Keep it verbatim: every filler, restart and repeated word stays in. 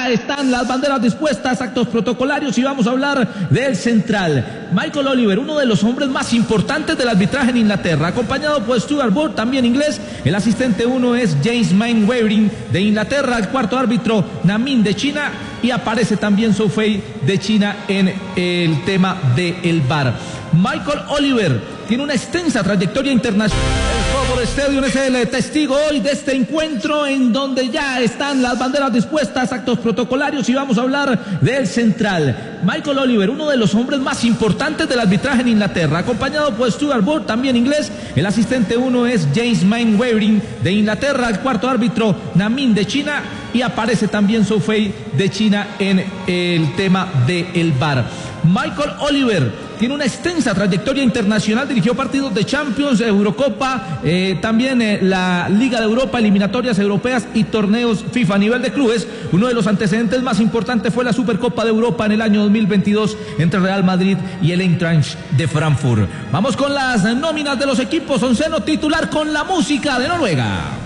ya están las banderas dispuestas, actos protocolarios, y vamos a hablar del central. Michael Oliver, uno de los hombres más importantes del arbitraje en Inglaterra, acompañado por Stuart Broad, también inglés. El asistente uno es James Mainwaring de Inglaterra, el cuarto árbitro Namin de China, y aparece también Zhou Fei de China en el tema del V A R. Michael Oliver tiene una extensa trayectoria internacional. El Fútbol Stadium es el testigo hoy de este encuentro en donde ya están las banderas dispuestas, actos protocolarios, y vamos a hablar del central. Michael Oliver, uno de los hombres más importantes del arbitraje en Inglaterra, acompañado por Stuart Broad, también inglés. El asistente uno es James Mainwaring de Inglaterra, el cuarto árbitro Namin de China, y aparece también Zhou Fei de China en el tema del V A R. Michael Oliver tiene una extensa trayectoria internacional, dirigió partidos de Champions, Eurocopa, eh, también eh, la Liga de Europa, eliminatorias europeas y torneos FIFA a nivel de clubes. Uno de los antecedentes más importantes fue la Supercopa de Europa en el año dos mil veintidós entre Real Madrid y el Eintracht de Frankfurt. Vamos con las nóminas de los equipos. Onceno titular con la música de Noruega.